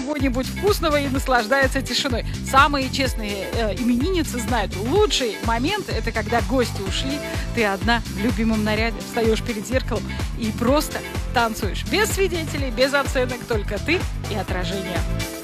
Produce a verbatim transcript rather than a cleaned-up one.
чего-нибудь вкусного и наслаждается тишиной. Самые честные э, именинницы знают, лучший момент — это когда гости ушли, ты одна в любимом наряде, встаешь перед зеркалом и просто танцуешь. Без свидетелей, без оценок, только ты и отражение.